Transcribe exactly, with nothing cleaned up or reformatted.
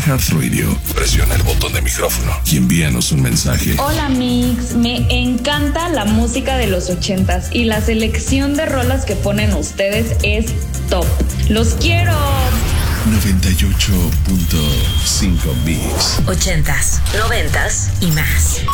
iHeartRadio, presiona el botón de micrófono y envíanos un mensaje. Hola Mix, me encanta la música de los ochentas y la selección de rolas que ponen ustedes es top. ¡Los quiero! noventa y ocho punto cinco Mix. Ochentas, noventas y más.